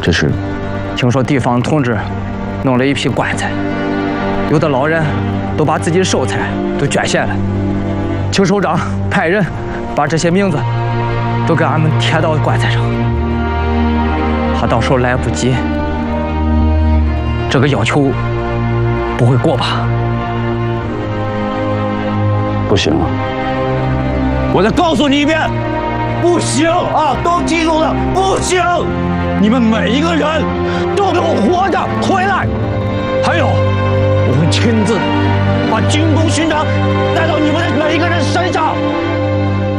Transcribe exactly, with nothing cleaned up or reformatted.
这是， 听说地方同志弄了一批棺材，有的老人都把自己的寿材都捐献了，请首长派人把这些名字都给俺们贴到棺材上，怕到时候来不及，这个要求不会过吧？ 不行啊！ 我再告诉你一遍，不行啊！都记住了，不行！你们每一个人都给我活着回来！还有，我会亲自把军功勋章带到你们的每一个人身上。